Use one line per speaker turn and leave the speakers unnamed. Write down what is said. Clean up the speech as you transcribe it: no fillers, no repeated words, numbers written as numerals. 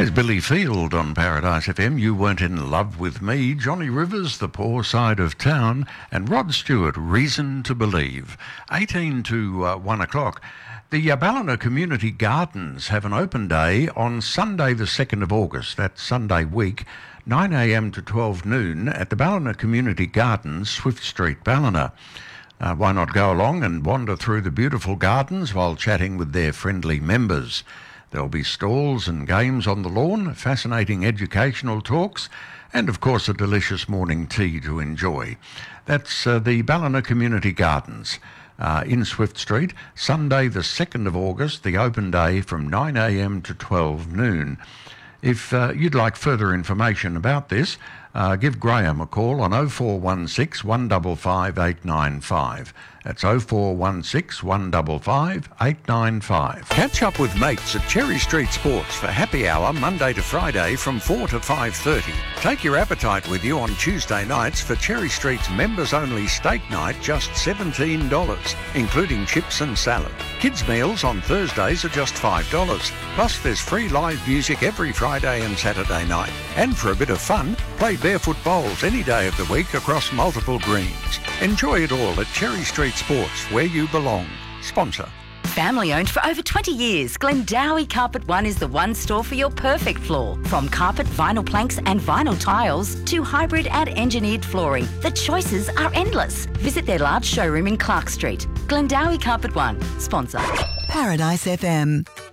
There's Billy Field on Paradise FM. You Weren't in Love with Me. Johnny Rivers, The Poor Side of Town. And Rod Stewart, Reason to Believe. 18 to 1 o'clock. The Ballina Community Gardens have an open day on Sunday the 2nd of August. That's Sunday week, 9 a.m. to 12 noon at the Ballina Community Gardens, Swift Street, Ballina. Why not go along and wander through the beautiful gardens while chatting with their friendly members? There'll be stalls and games on the lawn, fascinating educational talks, and of course a delicious morning tea to enjoy. That's the Ballina Community Gardens in Swift Street, Sunday the 2nd of August, the open day from 9 a.m. to 12 noon. If you'd like further information about this, give Graham a call on 0416 155 895. That's 0416 155 895. Catch up with mates at Cherry Street Sports for happy hour Monday to Friday from 4 to 5:30. Take your appetite with you on Tuesday nights for Cherry Street's members-only steak night, just $17, including chips and salad. Kids' meals on Thursdays are just $5. Plus, there's free live music every Friday and Saturday night. And for a bit of fun, play barefoot bowls any day of the week across multiple greens. Enjoy it all at Cherry Street Sports, where you belong. Sponsor.
Family owned for over 20 years, Glendowie Carpet One is the one store for your perfect floor. From carpet, vinyl planks and vinyl tiles to hybrid and engineered flooring, the choices are endless. Visit their large showroom in Clark Street. Glendowie Carpet One. Sponsor.
Paradise FM.